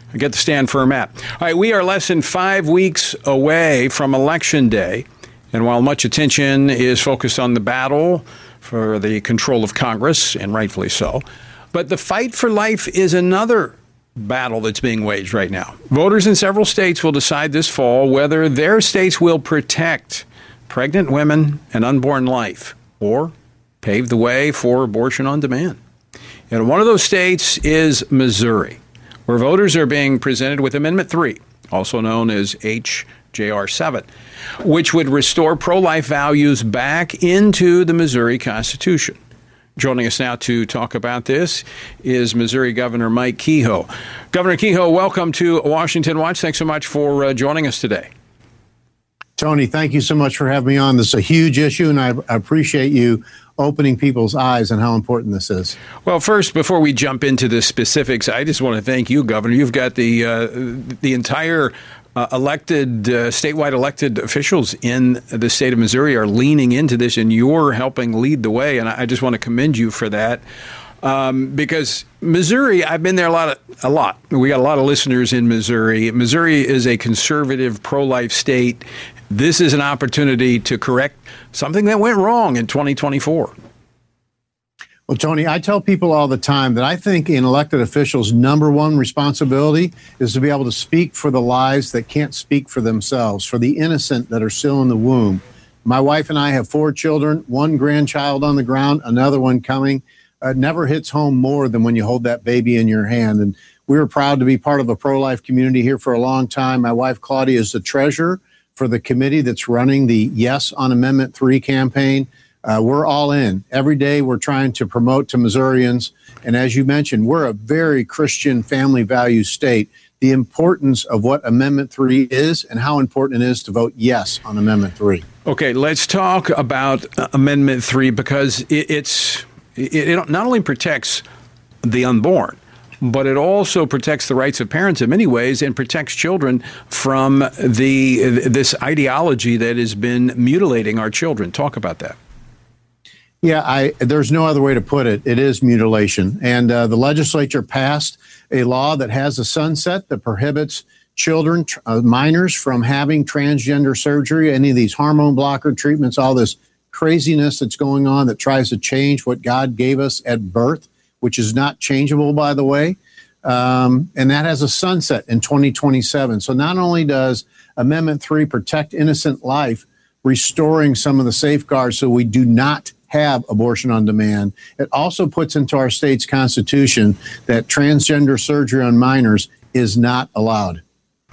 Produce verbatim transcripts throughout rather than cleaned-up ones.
get the Stand Firm app. All right, we are less than five weeks away from Election Day. And while much attention is focused on the battle for the control of Congress, and rightfully so, but the fight for life is another battle that's being waged right now. Voters in several states will decide this fall whether their states will protect pregnant women and unborn life or pave the way for abortion on demand. And one of those states is Missouri, where voters are being presented with Amendment three, also known as H J R seven, which would restore pro-life values back into the Missouri Constitution. Joining us now to talk about this is Missouri Governor Mike Kehoe. Governor Kehoe, welcome to Washington Watch. Thanks so much for uh, joining us today. Tony, thank you so much for having me on. This is a huge issue, and I appreciate you opening people's eyes on how important this is. Well, first, before we jump into the specifics, I just want to thank you, Governor. You've got the uh, the entire uh, elected, uh, statewide elected officials in the state of Missouri are leaning into this, and you're helping lead the way. And I just want to commend you for that. Um, because Missouri, I've been there a lot, of, a lot. We got a lot of listeners in Missouri. Missouri is a conservative, pro-life state. This is an opportunity to correct something that went wrong in twenty twenty-four. Well, Tony, I tell people all the time that I think an elected official's number one responsibility is to be able to speak for the lives that can't speak for themselves, for the innocent that are still in the womb. My wife and I have four children, one grandchild on the ground, another one coming. Uh, never hits home more than when you hold that baby in your hand. And we were proud to be part of the pro-life community here for a long time. My wife, Claudia, is the treasurer for the committee that's running the Yes on Amendment three campaign. Uh, we're all in. Every day we're trying to promote to Missourians. And as you mentioned, we're a very Christian family values state. The importance of what Amendment three is and how important it is to vote yes on Amendment three. Okay, let's talk about uh, Amendment three because it, it's it, it not only protects the unborn, but it also protects the rights of parents in many ways and protects children from the this ideology that has been mutilating our children. Talk about that. Yeah, I, there's no other way to put it. It is mutilation. And uh, the legislature passed a law that has a sunset that prohibits children, uh, minors, from having transgender surgery, any of these hormone blocker treatments, all this craziness that's going on that tries to change what God gave us at birth, which is not changeable, by the way. Um, and that has a sunset in twenty twenty-seven. So not only does Amendment three protect innocent life, restoring some of the safeguards so we do not have abortion on demand, it also puts into our state's constitution that transgender surgery on minors is not allowed.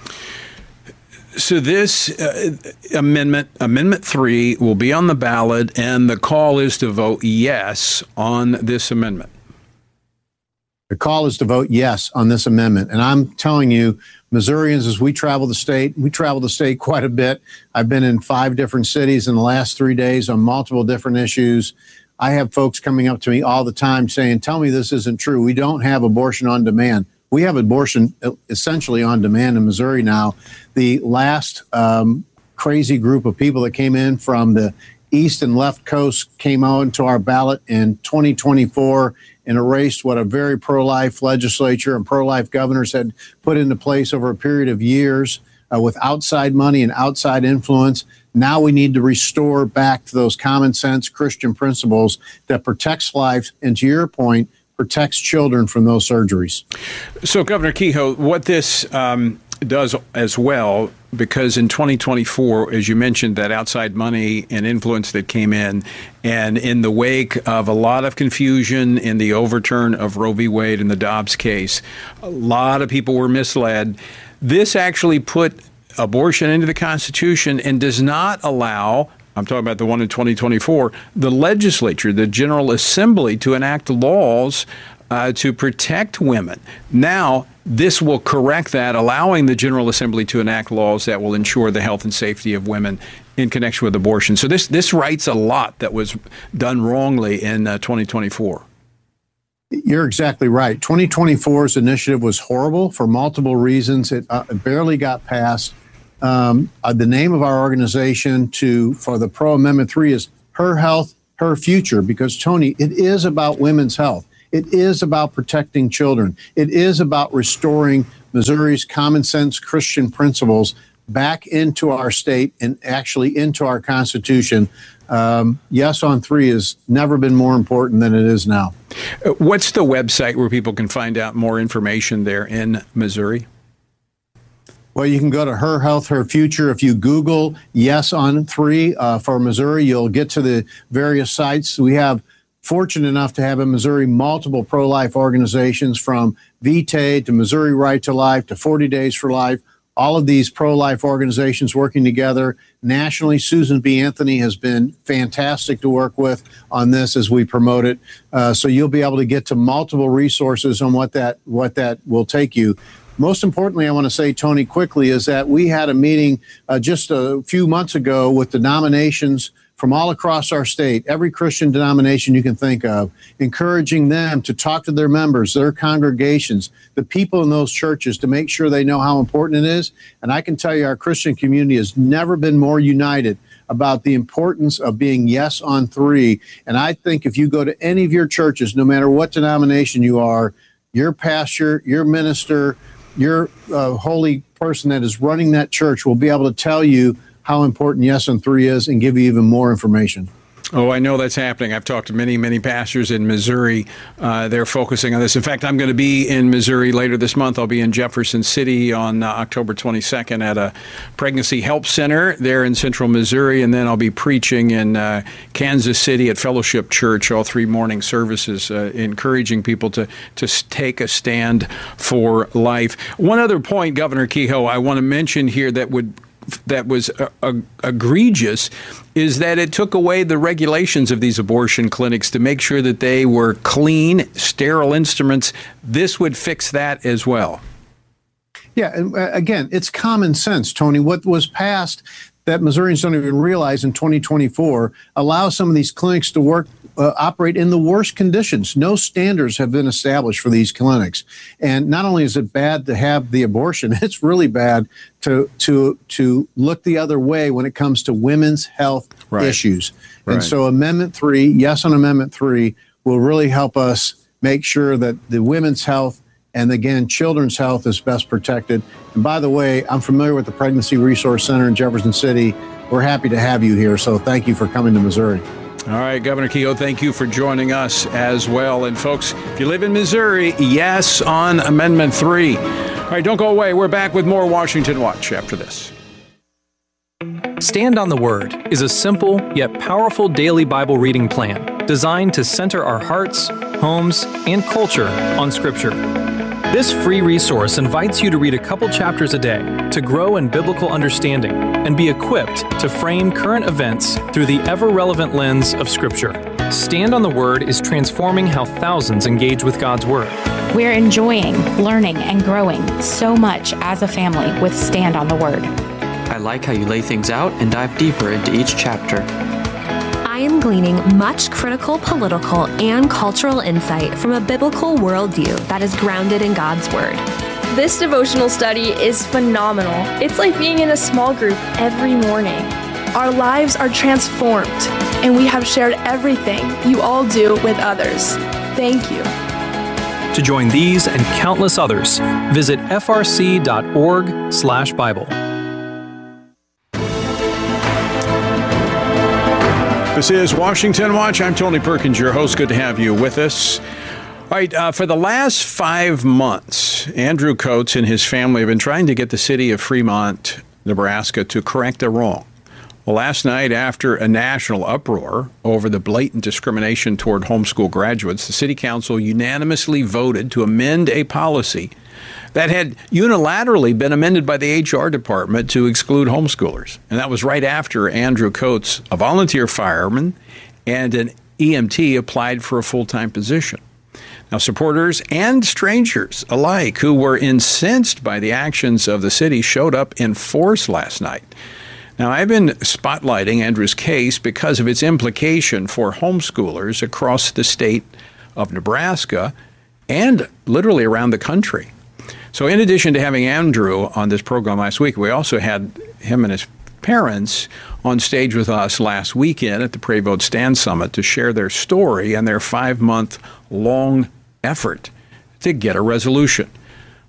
So this uh, amendment, Amendment three, will be on the ballot, and the call is to vote yes on this amendment. The call is to vote yes on this amendment. And I'm telling you, Missourians, as we travel the state, we travel the state quite a bit. I've been in five different cities in the last three days on multiple different issues. I have folks coming up to me all the time saying, tell me this isn't true. We don't have abortion on demand. We have abortion essentially on demand in Missouri now. The last um, crazy group of people that came in from the east and left coast came out to our ballot in twenty twenty-four and erased what a very pro-life legislature and pro-life governors had put into place over a period of years uh, with outside money and outside influence. Now we need to restore back to those common sense Christian principles that protects life and, to your point, protects children from those surgeries. So, Governor Kehoe, what this um, does as well, because in twenty twenty-four, as you mentioned, that outside money and influence that came in, and in the wake of a lot of confusion in the overturn of Roe v. Wade in the Dobbs case, a lot of people were misled. This actually put abortion into the Constitution and does not allow, I'm talking about the one in twenty twenty-four, the legislature, the General Assembly, to enact laws uh, to protect women. Now, this will correct that, allowing the General Assembly to enact laws that will ensure the health and safety of women in connection with abortion. So this this rights a lot that was done wrongly in uh, twenty twenty-four. You're exactly right. twenty twenty-four's initiative was horrible for multiple reasons. It uh, barely got passed. Um, uh, the name of our organization to for the Pro Amendment three is Her Health, Her Future, because, Tony, it is about women's health. It is about protecting children. It is about restoring Missouri's common sense Christian principles back into our state and actually into our Constitution. Um, yes on three has never been more important than it is now. What's the website where people can find out more information there in Missouri? Well, you can go to Her Health, Her Future. If you Google Yes on three uh, for Missouri, you'll get to the various sites. We have fortunate enough to have in Missouri multiple pro-life organizations, from V T A to Missouri Right to Life to forty Days for Life. All of these pro-life organizations working together nationally. Susan B. Anthony has been fantastic to work with on this as we promote it. Uh, so you'll be able to get to multiple resources on what that what that will take you. Most importantly, I want to say, Tony, quickly, is that we had a meeting uh, just a few months ago with denominations from all across our state, every Christian denomination you can think of, encouraging them to talk to their members, their congregations, the people in those churches, to make sure they know how important it is. And I can tell you, our Christian community has never been more united about the importance of being yes on three. And I think if you go to any of your churches, no matter what denomination you are, your pastor, your minister, your uh, holy person that is running that church will be able to tell you how important yes on three is and give you even more information. Oh, I know that's happening. I've talked to many, many pastors in Missouri. Uh, they're focusing on this. In fact, I'm going to be in Missouri later this month. I'll be in Jefferson City on uh, October twenty-second at a pregnancy help center there in central Missouri. And then I'll be preaching in uh, Kansas City at Fellowship Church, all three morning services, uh, encouraging people to, to take a stand for life. One other point, Governor Kehoe, I want to mention here that would that was uh, uh, egregious is that it took away the regulations of these abortion clinics to make sure that they were clean, sterile instruments. This would fix that as well. Yeah, and uh, again, it's common sense, Tony. What was passed that Missourians don't even realize in twenty twenty-four allows some of these clinics to work, uh, operate in the worst conditions. No standards have been established for these clinics. And not only is it bad to have the abortion, it's really bad to to to look the other way when it comes to women's health right. issues. Right. And so Amendment three, yes on Amendment three, will really help us make sure that the women's health and, again, children's health is best protected. And by the way, I'm familiar with the Pregnancy Resource Center in Jefferson City. We're happy to have you here, so thank you for coming to Missouri. All right, Governor Kehoe, thank you for joining us as well. And folks, if you live in Missouri, yes on Amendment three. All right, don't go away. We're back with more Washington Watch after this. Stand on the Word is a simple yet powerful daily Bible reading plan designed to center our hearts, homes, and culture on Scripture. This free resource invites you to read a couple chapters a day to grow in biblical understanding and be equipped to frame current events through the ever-relevant lens of Scripture. Stand on the Word is transforming how thousands engage with God's Word. We're enjoying, learning, and growing so much as a family with Stand on the Word. I like how you lay things out and dive deeper into each chapter. I am gleaning much critical political and cultural insight from a biblical worldview that is grounded in God's Word. This devotional study is phenomenal. It's like being in a small group every morning. Our lives are transformed, and we have shared everything you all do with others. Thank you. To join these and countless others, visit f r c dot org slash Bible. This is Washington Watch. I'm Tony Perkins, your host. Good to have you with us. All right, uh, for the last five months, Andrew Coates and his family have been trying to get the city of Fremont, Nebraska, to correct a wrong. Well, last night, after a national uproar over the blatant discrimination toward homeschool graduates, the city council unanimously voted to amend a policy that had unilaterally been amended by the H R department to exclude homeschoolers. And that was right after Andrew Coates, a volunteer fireman and an E M T, applied for a full-time position. Now, supporters and strangers alike who were incensed by the actions of the city showed up in force last night. Now, I've been spotlighting Andrew's case because of its implication for homeschoolers across the state of Nebraska and literally around the country. So in addition to having Andrew on this program last week, we also had him and his parents on stage with us last weekend at the Pray Vote Stand Summit to share their story and their five-month-long effort to get a resolution.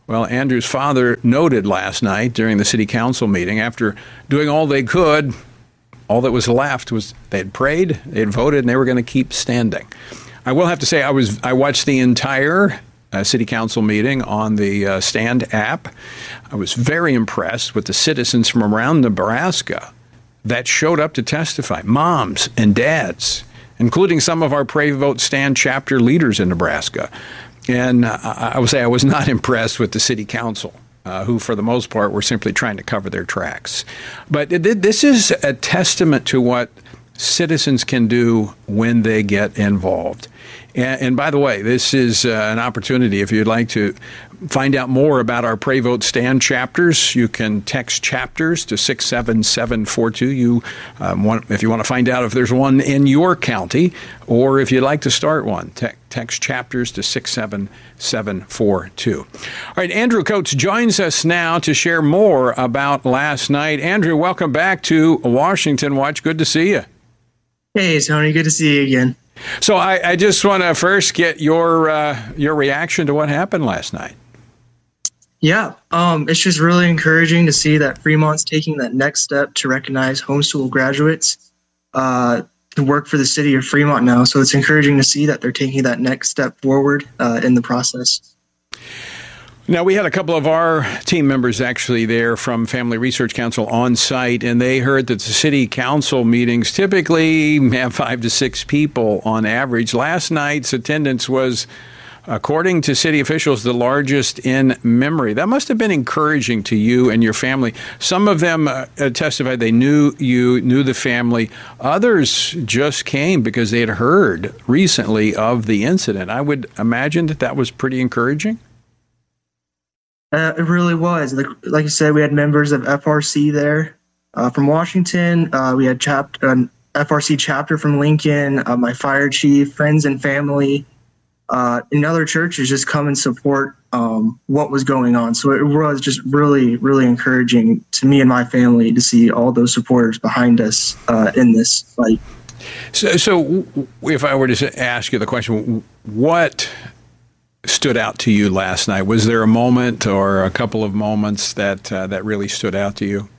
Well, Andrew's father noted last night during the city council meeting, after doing all they could, all that was left was they had prayed, they had voted, and they were going to keep standing. I will have to say I was I watched the entire uh, city council meeting on the uh, Stand app. I was very impressed with the citizens from around Nebraska that showed up to testify, moms and dads, including some of our Pray Vote Stand chapter leaders in Nebraska. And I would say I was not impressed with the city council, uh, who, for the most part, were simply trying to cover their tracks. But this is a testament to what citizens can do when they get involved. And, and by the way, this is uh, an opportunity. If you'd like to find out more about our Pray Vote Stand chapters, you can text chapters to six seven seven four two. You, um, want, if you want to find out if there's one in your county, or if you'd like to start one, te- text chapters to six seven seven four two. All right, Andrew Coates joins us now to share more about last night. Andrew, welcome back to Washington Watch. Good to see you. Hey, Tony. Good to see you again. So I, I just want to first get your uh, your reaction to what happened last night. Yeah, um, it's just really encouraging to see that Fremont's taking that next step to recognize homeschool graduates uh, to work for the city of Fremont now. So it's encouraging to see that they're taking that next step forward uh, in the process. Now, we had a couple of our team members actually there from Family Research Council on site, and they heard that the city council meetings typically have five to six people on average. Last night's attendance was, according to city officials, the largest in memory. That must have been encouraging to you and your family. Some of them uh, testified they knew you, knew the family. Others just came because they had heard recently of the incident. I would imagine that that was pretty encouraging. Uh, it really was. Like, like you said, we had members of F R C there uh, from Washington. Uh, we had chap- an F R C chapter from Lincoln, uh, my fire chief, friends and family. Uh, and other churches just come and support um, what was going on. So it was just really, really encouraging to me and my family to see all those supporters behind us uh, in this fight. So, so if I were to ask you the question, what stood out to you last night? Was there a moment or a couple of moments that uh, that really stood out to you?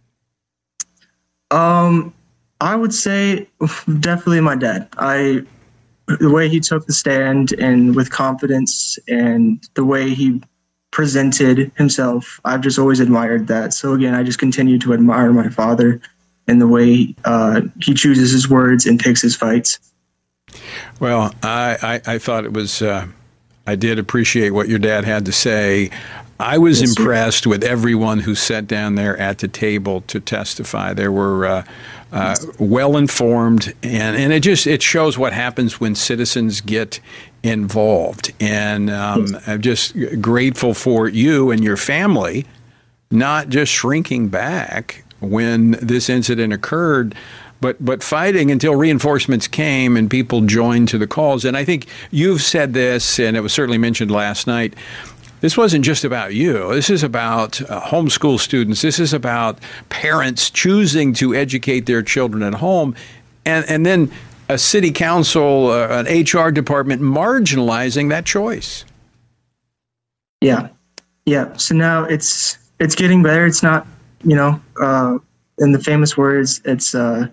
Um, I would say definitely my dad. I the way he took the stand and with confidence and the way he presented himself, I've just always admired that. So again, I just continue to admire my father and the way uh, he chooses his words and picks his fights. Well, I, I, I thought it was... Uh I did appreciate what your dad had to say. I was yes, impressed sir. with everyone who sat down there at the table to testify. They were uh, uh, well-informed, and, and it just it shows what happens when citizens get involved. And um, yes. I'm just grateful for you and your family not just shrinking back when this incident occurred, But but fighting until reinforcements came and people joined to the calls. And I think you've said this, and it was certainly mentioned last night, this wasn't just about you. This is about uh, homeschool students. This is about parents choosing to educate their children at home. And, and then a city council, uh, an H R department marginalizing that choice. Yeah. Yeah. So now it's it's getting better. It's not, you know, uh, in the famous words, it's... Uh,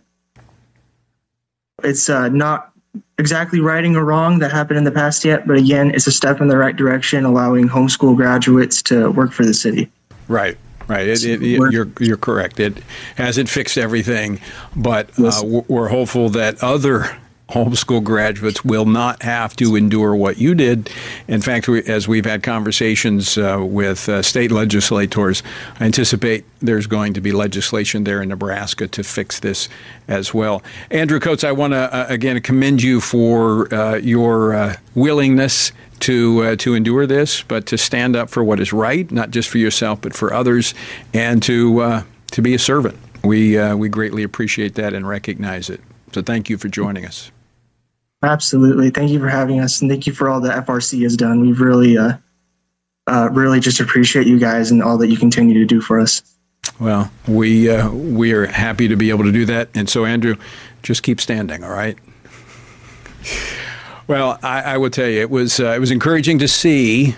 It's uh, not exactly righting a wrong that happened in the past yet, but again, it's a step in the right direction, allowing homeschool graduates to work for the city. Right, right. It, it, it, you're you're correct. It hasn't fixed everything, but uh, we're hopeful that other homeschool graduates will not have to endure what you did. In fact, we, as we've had conversations uh, with uh, state legislators, I anticipate there's going to be legislation there in Nebraska to fix this as well. Andrew Coates, I want to, uh, again, commend you for uh, your uh, willingness to uh, to endure this, but to stand up for what is right, not just for yourself, but for others, and to uh, to be a servant. We uh, we greatly appreciate that and recognize it. So thank you for joining us. Absolutely. Thank you for having us, and thank you for all that F R C has done. We've really, uh, uh, really just appreciate you guys and all that you continue to do for us. Well, we uh, we are happy to be able to do that. And so, Andrew, just keep standing, all right? Well, I, I will tell you, it was uh, it was encouraging to see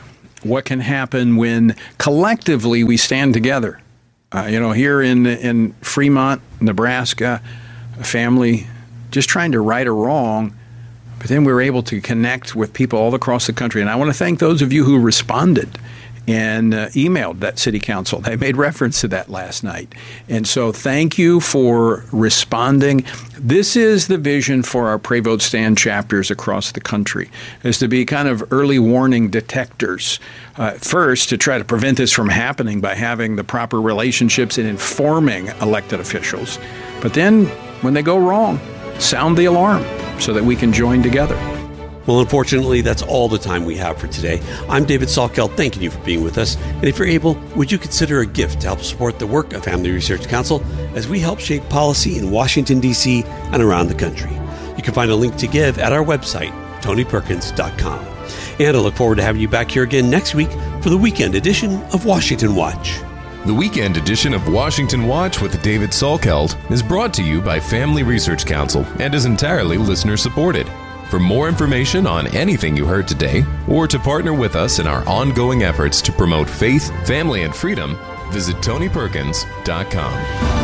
what can happen when collectively we stand together. Uh, you know, here in in Fremont, Nebraska, a family just trying to right a wrong, but then we were able to connect with people all across the country. And I want to thank those of you who responded and uh, emailed that city council. They made reference to that last night. And so thank you for responding. This is the vision for our Pray Vote Stand chapters across the country, is to be kind of early warning detectors. Uh, first, to try to prevent this from happening by having the proper relationships and informing elected officials. But then, when they go wrong, sound the alarm so that we can join together. Well, unfortunately, that's all the time we have for today. I'm David Salkeld, thanking you for being with us. And if you're able, would you consider a gift to help support the work of Family Research Council as we help shape policy in Washington, D C and around the country? You can find a link to give at our website, tony perkins dot com. And I look forward to having you back here again next week for the weekend edition of Washington Watch. The weekend edition of Washington Watch with David Salkeld is brought to you by Family Research Council and is entirely listener-supported. For more information on anything you heard today, or to partner with us in our ongoing efforts to promote faith, family, and freedom, visit tony perkins dot com.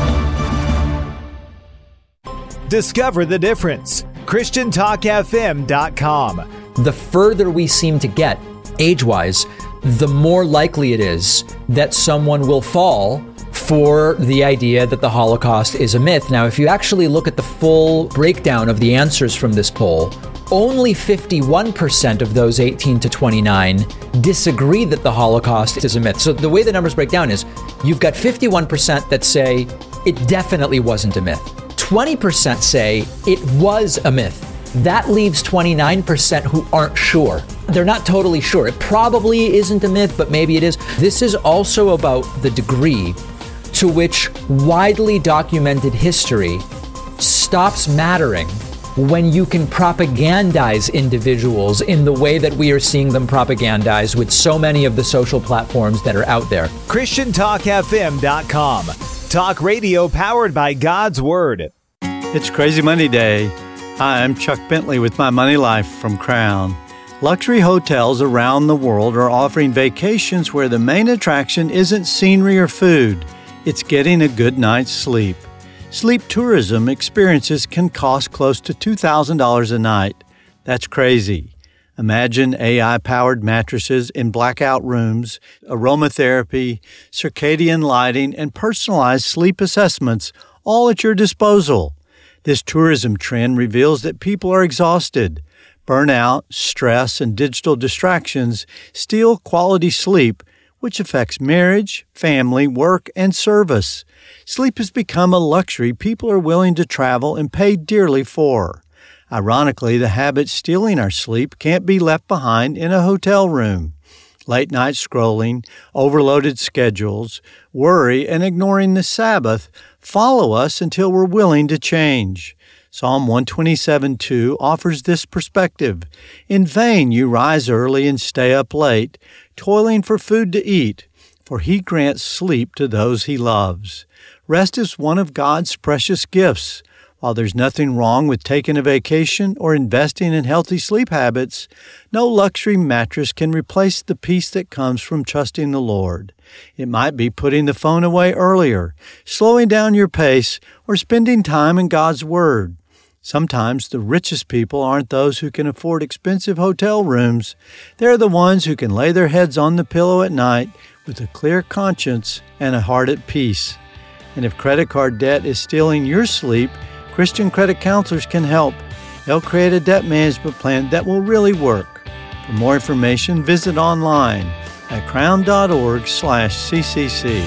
Discover the difference. christian talk f m dot com. The further we seem to get, age-wise, the more likely it is that someone will fall for the idea that the Holocaust is a myth. Now, if you actually look at the full breakdown of the answers from this poll, only fifty-one percent of those eighteen to twenty-nine disagree that the Holocaust is a myth. So the way the numbers break down is you've got fifty-one percent that say it definitely wasn't a myth. twenty percent say it was a myth. That leaves twenty-nine percent who aren't sure. They're not totally sure. It probably isn't a myth, but maybe it is. This is also about the degree to which widely documented history stops mattering when you can propagandize individuals in the way that we are seeing them propagandized with so many of the social platforms that are out there. christian talk f m dot com. Talk radio powered by God's Word. It's Crazy Money Day. Hi, I'm Chuck Bentley with My Money Life from Crown. Luxury hotels around the world are offering vacations where the main attraction isn't scenery or food. It's getting a good night's sleep. Sleep tourism experiences can cost close to two thousand dollars a night. That's crazy. Imagine A I-powered mattresses in blackout rooms, aromatherapy, circadian lighting, and personalized sleep assessments, all at your disposal. This tourism trend reveals that people are exhausted. Burnout, stress, and digital distractions steal quality sleep, which affects marriage, family, work, and service. Sleep has become a luxury people are willing to travel and pay dearly for. Ironically, the habit stealing our sleep can't be left behind in a hotel room. Late night scrolling, overloaded schedules, worry, and ignoring the Sabbath follow us until we're willing to change. Psalm one twenty-seven two offers this perspective. In vain you rise early and stay up late, toiling for food to eat, for he grants sleep to those he loves. Rest is one of God's precious gifts. While there's nothing wrong with taking a vacation or investing in healthy sleep habits, no luxury mattress can replace the peace that comes from trusting the Lord. It might be putting the phone away earlier, slowing down your pace, or spending time in God's Word. Sometimes the richest people aren't those who can afford expensive hotel rooms. They're the ones who can lay their heads on the pillow at night with a clear conscience and a heart at peace. And if credit card debt is stealing your sleep, Christian credit counselors can help. They'll create a debt management plan that will really work. For more information, visit online at crown.org slash ccc.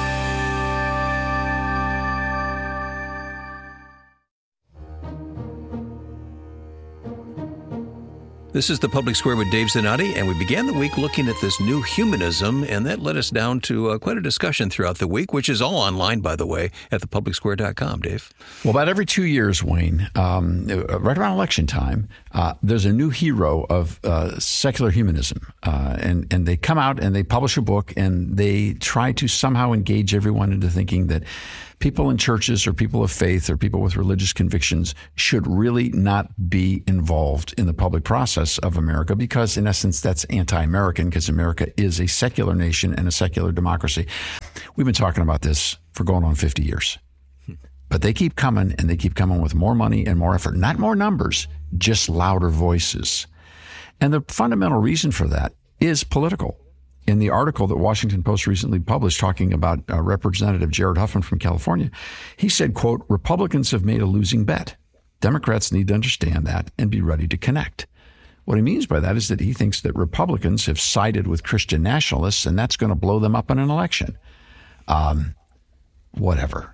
This is The Public Square with Dave Zanotti, and we began the week looking at this new humanism, and that led us down to uh, quite a discussion throughout the week, which is all online, by the way, at the public square dot com, Dave. Well, about every two years, Wayne, um, right around election time, uh, there's a new hero of uh, secular humanism, uh, and, and they come out and they publish a book, and they try to somehow engage everyone into thinking that people in churches or people of faith or people with religious convictions should really not be involved in the public process of America because, in essence, that's anti-American because America is a secular nation and a secular democracy. We've been talking about this for going on fifty years. But they keep coming, and they keep coming with more money and more effort. Not more numbers, just louder voices. And the fundamental reason for that is political. In the article that Washington Post recently published talking about uh, Representative Jared Huffman from California, he said, quote, Republicans have made a losing bet. Democrats need to understand that and be ready to connect. What he means by that is that he thinks that Republicans have sided with Christian nationalists, and that's going to blow them up in an election. Um, whatever.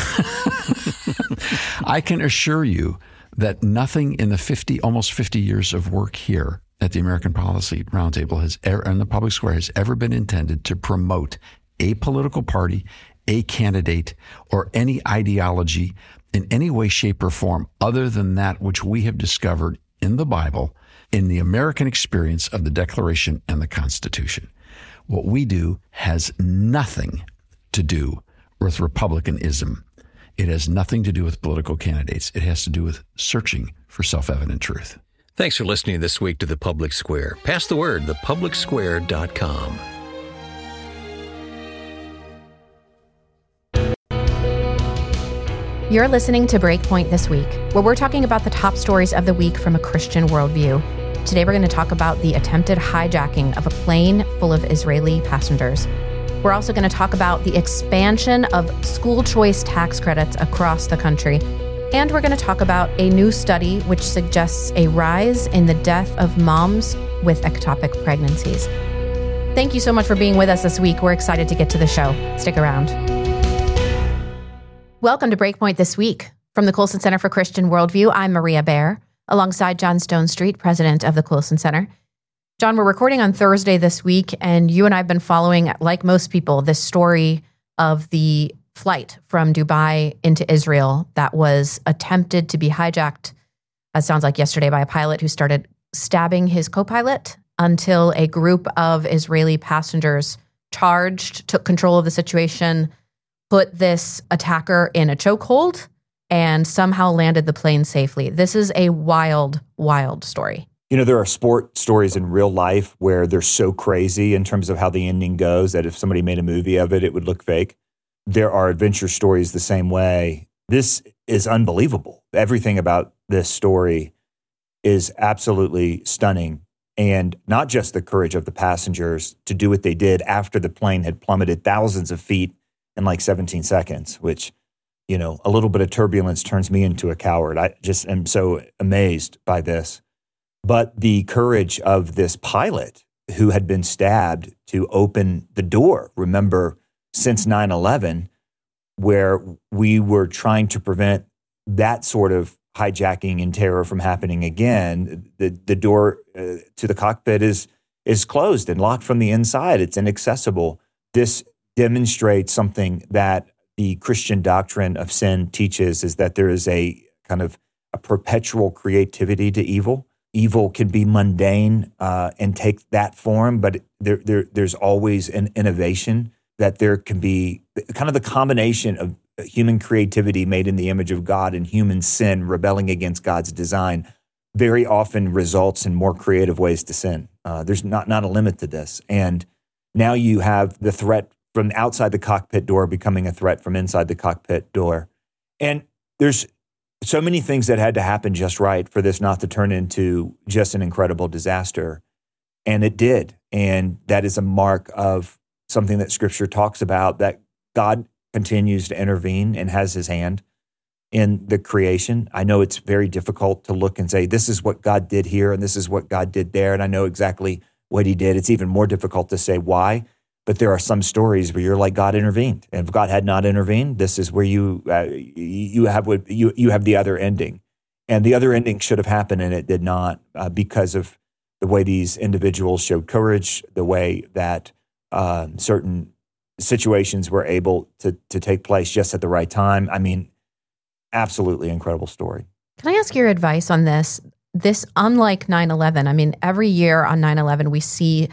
I can assure you that nothing in the fifty, almost fifty years of work here at the American Policy Roundtable has ever, and the public square has ever been intended to promote a political party, a candidate, or any ideology in any way, shape, or form other than that which we have discovered in the Bible, in the American experience of the Declaration and the Constitution. What we do has nothing to do with Republicanism. It has nothing to do with political candidates. It has to do with searching for self-evident truth. Thanks for listening this week to The Public Square. Pass the word, the public square dot com. You're listening to Breakpoint This Week, where we're talking about the top stories of the week from a Christian worldview. Today we're going to talk about the attempted hijacking of a plane full of Israeli passengers. We're also going to talk about the expansion of school choice tax credits across the country. And we're going to talk about a new study which suggests a rise in the death of moms with ectopic pregnancies. Thank you so much for being with us this week. We're excited to get to the show. Stick around. Welcome to Breakpoint This Week. From the Colson Center for Christian Worldview, I'm Maria Baer, alongside John Stone Street, president of the Colson Center. John, we're recording on Thursday this week, and you and I have been following, like most people, this story of the flight from Dubai into Israel that was attempted to be hijacked, it sounds like yesterday, by a pilot who started stabbing his co-pilot until a group of Israeli passengers charged, took control of the situation, put this attacker in a chokehold, and somehow landed the plane safely. This is a wild, wild story. You know, there are sport stories in real life where they're so crazy in terms of how the ending goes that if somebody made a movie of it, it would look fake. There are adventure stories the same way. This is unbelievable. Everything about this story is absolutely stunning. And not just the courage of the passengers to do what they did after the plane had plummeted thousands of feet in like seventeen seconds, which, you know, a little bit of turbulence turns me into a coward. I just am so amazed by this. But the courage of this pilot who had been stabbed to open the door. Remember, since nine eleven, where we were trying to prevent that sort of hijacking and terror from happening again, the the door uh, to the cockpit is is closed and locked from the inside. It's inaccessible. This demonstrates something that the Christian doctrine of sin teaches, is that there is a kind of a perpetual creativity to evil. Evil can be mundane uh, and take that form, but there, there there's always an innovation, that there can be kind of the combination of human creativity made in the image of God and human sin rebelling against God's design very often results in more creative ways to sin. Uh, there's not, not a limit to this. And now you have the threat from outside the cockpit door becoming a threat from inside the cockpit door. And there's so many things that had to happen just right for this not to turn into just an incredible disaster. And it did. And that is a mark of something that Scripture talks about, that God continues to intervene and has his hand in the creation. I know it's very difficult to look and say, this is what God did here and this is what God did there, and I know exactly what he did. It's even more difficult to say why, but there are some stories where you're like, God intervened. And if God had not intervened, this is where you uh, you have what you you have the other ending. And the other ending should have happened, and it did not, uh, because of the way these individuals showed courage, the way that uh, certain situations were able to to take place just at the right time. I mean, absolutely incredible story. Can I ask your advice on this? This, unlike nine eleven, I mean, every year on nine eleven, we see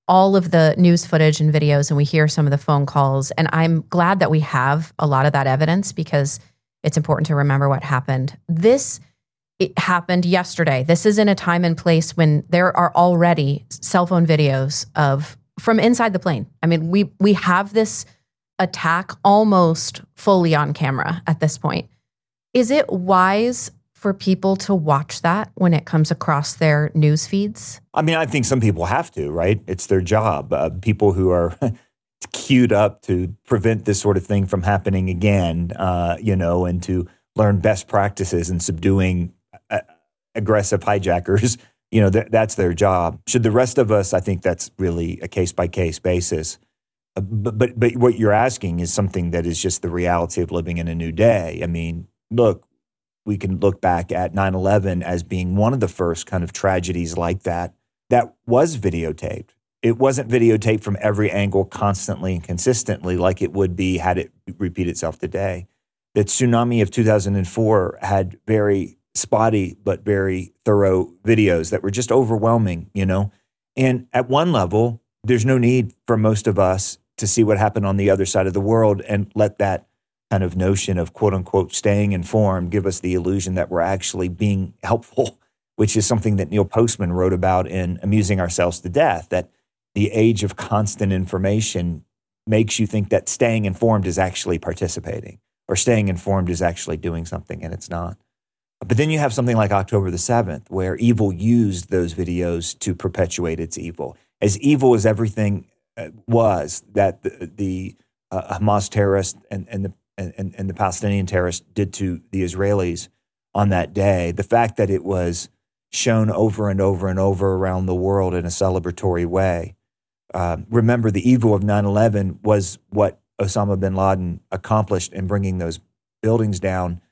all of the news footage and videos and we hear some of the phone calls. And I'm glad that we have a lot of that evidence because it's important to remember what happened. This it happened yesterday. This is in a time and place when there are already cell phone videos of from inside the plane. I mean, we we have this attack almost fully on camera at this point. Is it wise for people to watch that when it comes across their news feeds? I mean, I think some people have to, right? It's their job. Uh, people who are queued up to prevent this sort of thing from happening again, uh, you know, and to learn best practices in subduing uh, aggressive hijackers, you know, th- that's their job. Should the rest of us, I think that's really a case-by-case basis. Uh, but, but but what you're asking is something that is just the reality of living in a new day. I mean, look, we can look back at nine eleven as being one of the first kind of tragedies like that that was videotaped. It wasn't videotaped from every angle constantly and consistently like it would be had it repeat itself today. The tsunami of two thousand four had very spotty but very thorough videos that were just overwhelming, you know? And at one level, there's no need for most of us to see what happened on the other side of the world and let that kind of notion of quote unquote staying informed give us the illusion that we're actually being helpful, which is something that Neil Postman wrote about in Amusing Ourselves to Death, that the age of constant information makes you think that staying informed is actually participating or staying informed is actually doing something, and it's not. But then you have something like October the seventh, where evil used those videos to perpetuate its evil. As evil as everything was that the, the uh, Hamas terrorists and, and the And, and the Palestinian terrorists did to the Israelis on that day, the fact that it was shown over and over and over around the world in a celebratory way. Uh, remember, the evil of nine eleven was what Osama bin Laden accomplished in bringing those buildings down.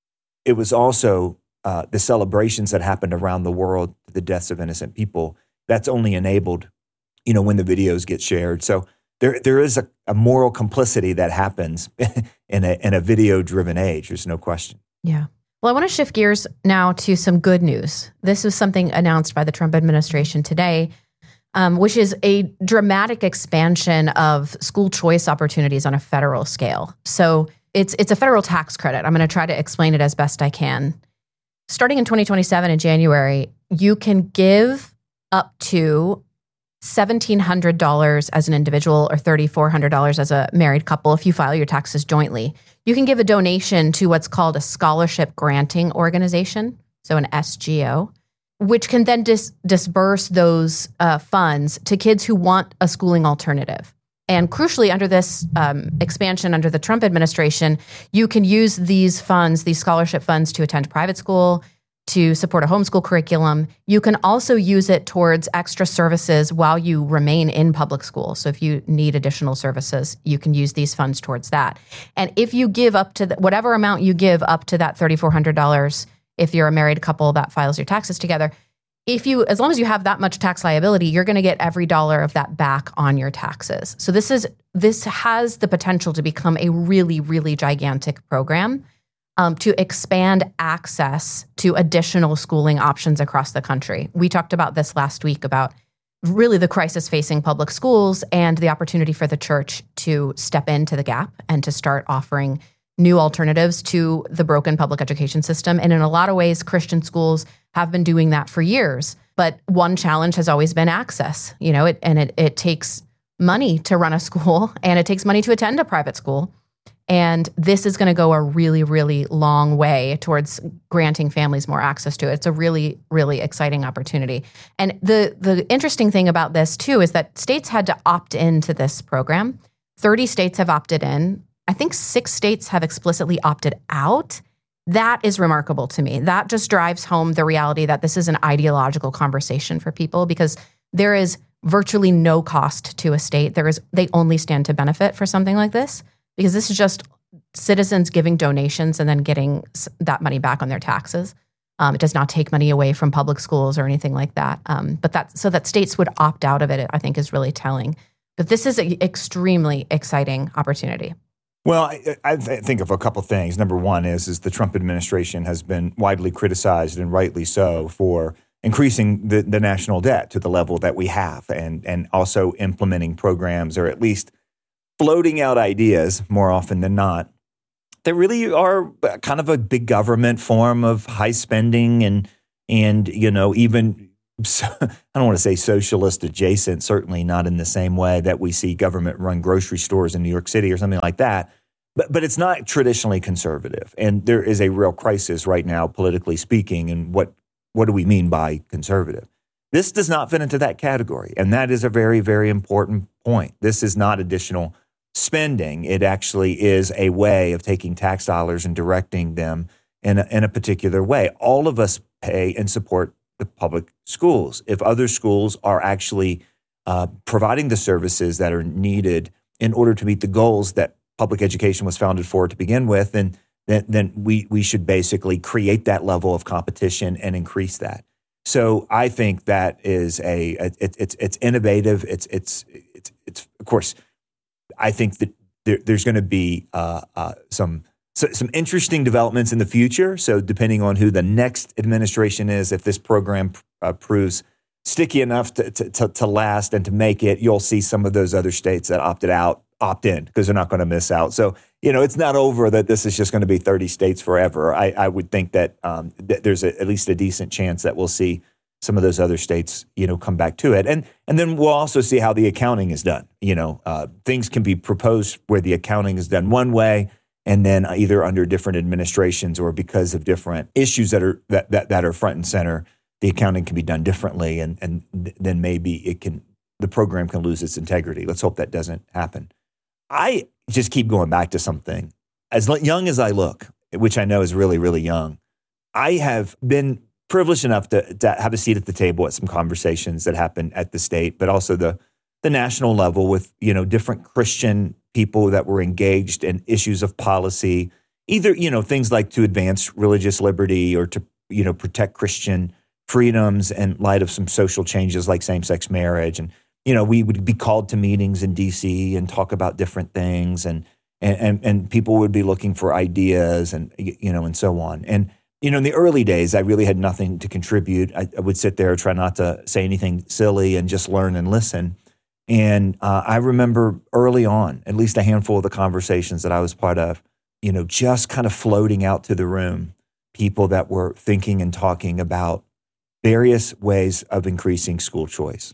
It was also uh, the celebrations that happened around the world, the deaths of innocent people. That's only enabled, you know, when the videos get shared. So There, there is a, a moral complicity that happens in a in a video-driven age. There's no question. Yeah. Well, I want to shift gears now to some good news. This was something announced by the Trump administration today, um, which is a dramatic expansion of school choice opportunities on a federal scale. So it's it's a federal tax credit. I'm going to try to explain it as best I can. Starting in twenty twenty-seven in January, you can give up to seventeen hundred dollars as an individual or three thousand four hundred dollars as a married couple if you file your taxes jointly. You can give a donation to what's called a scholarship granting organization, so an S G O, which can then dis- disperse those uh, funds to kids who want a schooling alternative. And crucially, under this um, expansion under the Trump administration, you can use these funds, these scholarship funds, to attend private school, to support a homeschool curriculum. You can also use it towards extra services while you remain in public school. So if you need additional services, you can use these funds towards that. And if you give up to the, whatever amount you give up to that three thousand four hundred dollars, if you're a married couple that files your taxes together, if you, as long as you have that much tax liability, you're going to get every dollar of that back on your taxes. So this is this has the potential to become a really, really gigantic program. Um, to expand access to additional schooling options across the country. We talked about this last week about really the crisis facing public schools and the opportunity for the church to step into the gap and to start offering new alternatives to the broken public education system. And in a lot of ways, Christian schools have been doing that for years. But one challenge has always been access. You know, it, and it, it takes money to run a school, and it takes money to attend a private school. And this is going to go a really, really long way towards granting families more access to it. It's a really, really exciting opportunity. And the the interesting thing about this, too, is that states had to opt into this program. thirty states have opted in. I think six states have explicitly opted out. That is remarkable to me. That just drives home the reality that this is an ideological conversation for people, because there is virtually no cost to a state. There is, they only stand to benefit for something like this, because this is just citizens giving donations and then getting that money back on their taxes. Um, it does not take money away from public schools or anything like that. Um, but that so that states would opt out of it, I think, is really telling. But this is an extremely exciting opportunity. Well, I, I think of a couple things. Number one is, is the Trump administration has been widely criticized, and rightly so, for increasing the, the national debt to the level that we have, and and also implementing programs, or at least floating out ideas more often than not, that really are kind of a big government form of high spending and and you know even I don't want to say socialist adjacent, certainly not in the same way that we see government run grocery stores in New York City or something like that. But but it's not traditionally conservative, and there is a real crisis right now, politically speaking. And what what do we mean by conservative? This does not fit into that category, and that is a very, very important point. This is not additional spending. It actually is a way of taking tax dollars and directing them in a, in a particular way. All of us pay and support the public schools. If other schools are actually uh, providing the services that are needed in order to meet the goals that public education was founded for to begin with, then then, then we we should basically create that level of competition and increase that. So I think that is a, a it, it's it's innovative. It's it's it's it's of course. I think that there, there's going to be uh, uh, some so, some interesting developments in the future. So depending on who the next administration is, if this program uh, proves sticky enough to, to, to last and to make it, you'll see some of those other states that opted out opt in because they're not going to miss out. So, you know, it's not over that this is just going to be thirty states forever. I, I would think that um, th- there's a, at least a decent chance that we'll see some of those other states, you know, come back to it. And and then we'll also see how the accounting is done. You know, uh, things can be proposed where the accounting is done one way, and then either under different administrations or because of different issues that are that that, that are front and center, the accounting can be done differently, and and then maybe it can the program can lose its integrity. Let's hope that doesn't happen. I just keep going back to something. As young as I look, which I know is really, really young, I have been privileged enough to, to have a seat at the table at some conversations that happen at the state, but also the the national level with, you know, different Christian people that were engaged in issues of policy, either, you know, things like to advance religious liberty or to, you know, protect Christian freedoms in light of some social changes like same-sex marriage. And, you know, we would be called to meetings in D C and talk about different things, and and and, and people would be looking for ideas and, you know, and so on. And you know, in the early days, I really had nothing to contribute. I, I would sit there, try not to say anything silly, and just learn and listen. And uh, I remember early on, at least a handful of the conversations that I was part of, you know, just kind of floating out to the room, people that were thinking and talking about various ways of increasing school choice.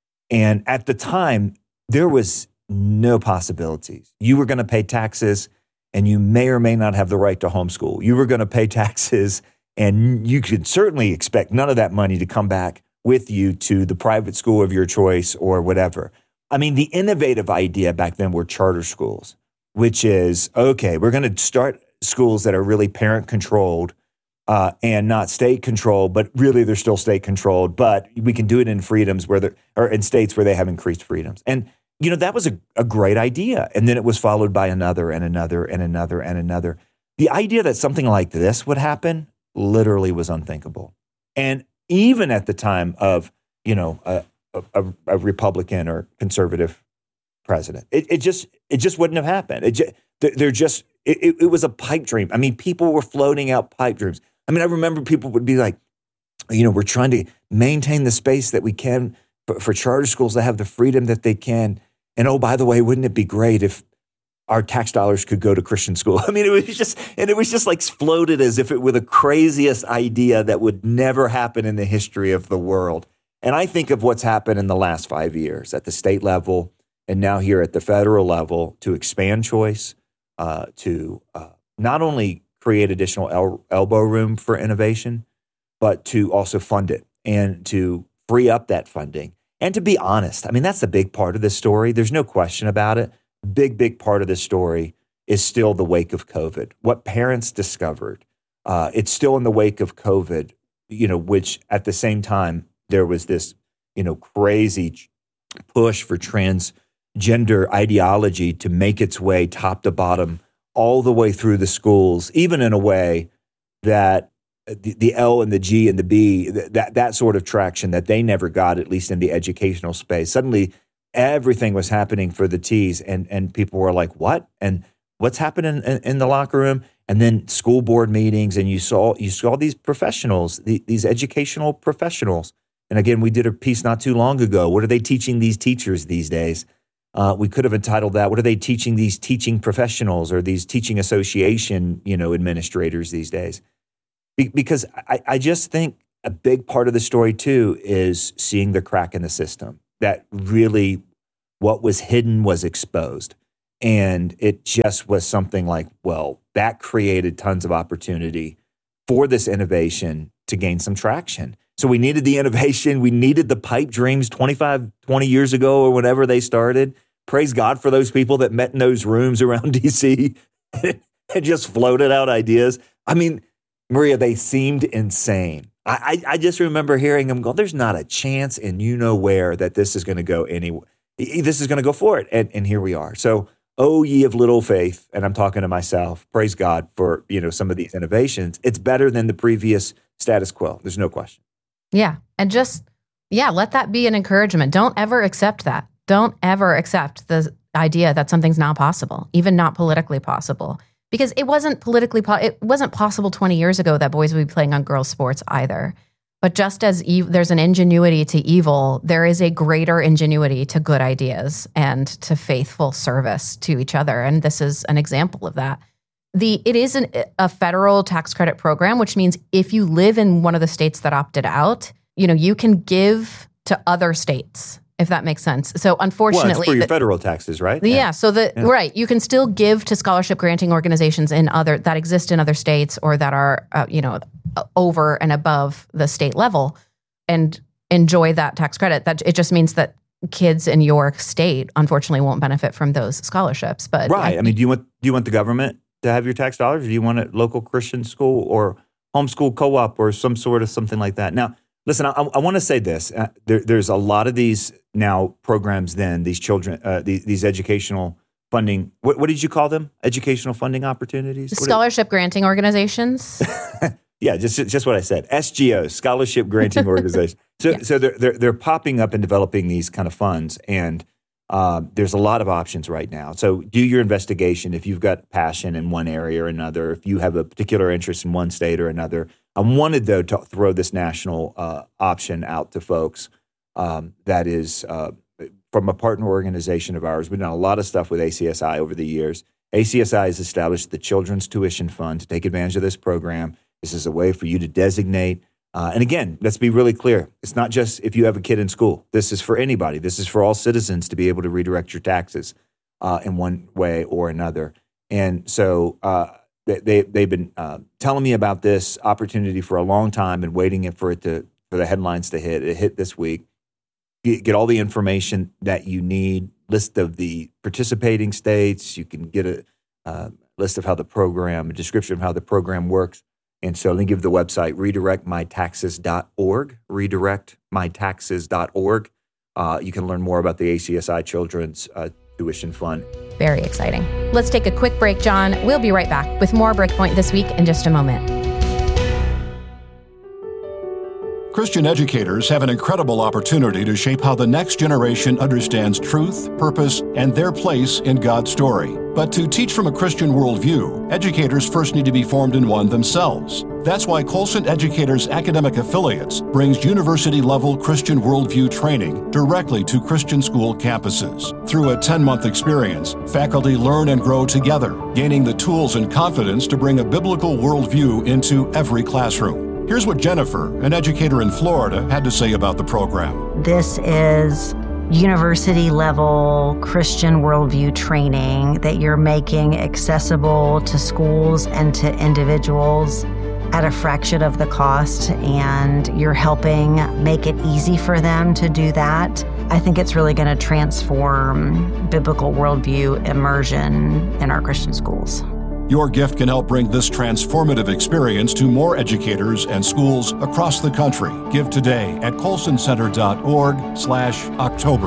And at the time, there was no possibilities. You were going to pay taxes, and you may or may not have the right to homeschool. You were going to pay taxes, and you could certainly expect none of that money to come back with you to the private school of your choice or whatever. I mean, the innovative idea back then were charter schools, which is, okay, we're going to start schools that are really parent-controlled uh, and not state-controlled, but really they're still state-controlled, but we can do it in freedoms where they're, or in states where they have increased freedoms. And you know, that was a, a great idea. And then it was followed by another and another and another and another. The idea that something like this would happen literally was unthinkable. And even at the time of, you know, a, a, a Republican or conservative president, it, it just it just wouldn't have happened. It just, they're just, it, it was a pipe dream. I mean, people were floating out pipe dreams. I mean, I remember people would be like, you know, we're trying to maintain the space that we can for, for charter schools to have the freedom that they can. And oh, by the way, wouldn't it be great if our tax dollars could go to Christian school? I mean, it was just, and it was just like floated as if it were the craziest idea that would never happen in the history of the world. And I think of what's happened in the last five years at the state level and now here at the federal level to expand choice, uh, to uh, not only create additional el- elbow room for innovation, but to also fund it and to free up that funding. And to be honest, I mean, that's the big part of this story. There's no question about it. Big, big part of this story is still the wake of COVID. What parents discovered, uh, it's still in the wake of COVID, you know, which at the same time, there was this, you know, crazy push for transgender ideology to make its way top to bottom all the way through the schools, even in a way that The, the L and the G and the B, that that sort of traction that they never got, at least in the educational space. Suddenly, everything was happening for the T's, and and people were like, "What?" And what's happening in, in the locker room? and then school board meetings, and you saw you saw these professionals, the, these educational professionals. And again, we did a piece not too long ago. What are they teaching these teachers these days? Uh, we could have entitled that, what are they teaching these teaching professionals or these teaching association, you know, administrators these days? Be- because I, I just think a big part of the story, too, is seeing the crack in the system, that really what was hidden was exposed. And it just was something like, well, that created tons of opportunity for this innovation to gain some traction. So we needed the innovation. We needed the pipe dreams twenty-five, twenty years ago or whenever they started. Praise God for those people that met in those rooms around D C and just floated out ideas. I mean, Maria, they seemed insane. I, I, I just remember hearing them go, there's not a chance in you know where that this is going to go anywhere. This is going to go for it. And, and here we are. So, oh, ye of little faith. And I'm talking to myself. Praise God for, you know, some of these innovations. It's better than the previous status quo. There's no question. Yeah. And just, yeah, let that be an encouragement. Don't ever accept that. Don't ever accept the idea that something's not possible, even not politically possible. Because it wasn't politically, po- it wasn't possible twenty years ago that boys would be playing on girls' sports either. But just as ev- there's an ingenuity to evil, there is a greater ingenuity to good ideas and to faithful service to each other. And this is an example of that. The It is an, a federal tax credit program, which means if you live in one of the states that opted out, you know, you can give to other states, if that makes sense. So unfortunately, well, it's for your the, federal taxes, right? Yeah. yeah so the yeah. right, you can still give to scholarship granting organizations in other that exist in other states or that are, uh, you know, over and above the state level, and enjoy that tax credit. That it just means that kids in your state, unfortunately, won't benefit from those scholarships. But right. I, I mean, do you want do you want the government to have your tax dollars, or do you want a local Christian school or homeschool co-op or some sort of something like that? Now, listen, I, I want to say this. Uh, there, there's a lot of these now programs then, these children, uh, these, these educational funding, what, what did you call them? Educational funding opportunities? Scholarship granting organizations. Yeah, just just what I said. S G Os, scholarship granting organizations. So yeah. so they're, they're, they're popping up and developing these kind of funds, and uh, there's a lot of options right now. So do your investigation if you've got passion in one area or another, if you have a particular interest in one state or another. I wanted, though, to throw this national uh, option out to folks um, that is uh, from a partner organization of ours. We've done a lot of stuff with A C S I over the years. A C S I has established the Children's Tuition Fund to take advantage of this program. This is a way for you to designate. Uh, and again, let's be really clear. It's not just if you have a kid in school. This is for anybody. This is for all citizens to be able to redirect your taxes uh, in one way or another. And so uh, they, they've been uh, telling me about this opportunity for a long time and waiting for it to for the headlines to hit. It hit this week. Get, get all the information that you need, list of the participating states. You can get a uh, list of how the program, a description of how the program works. And so let me give the website, redirect my taxes dot org, redirect my taxes dot org. Uh, you can learn more about the A C S I Children's uh, Tuition Fund. Very exciting. Let's take a quick break, John. We'll be right back with more Breakpoint This Week in just a moment. Christian educators have an incredible opportunity to shape how the next generation understands truth, purpose, and their place in God's story. But to teach from a Christian worldview, educators first need to be formed in one themselves. That's why Colson Educators Academic Affiliates brings university-level Christian worldview training directly to Christian school campuses. Through a ten-month experience, faculty learn and grow together, gaining the tools and confidence to bring a biblical worldview into every classroom. Here's what Jennifer, an educator in Florida, had to say about the program. This is university-level Christian worldview training that you're making accessible to schools and to individuals at a fraction of the cost, and you're helping make it easy for them to do that. I think it's really going to transform biblical worldview immersion in our Christian schools. Your gift can help bring this transformative experience to more educators and schools across the country. Give today at colson center dot org slash October.